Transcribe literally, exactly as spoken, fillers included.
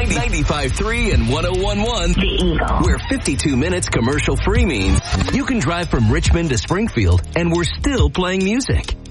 ninety-five point three and one oh one point one. The Eagle. Where fifty-two minutes commercial free means you can drive from Richmond to Springfield and we're still playing music.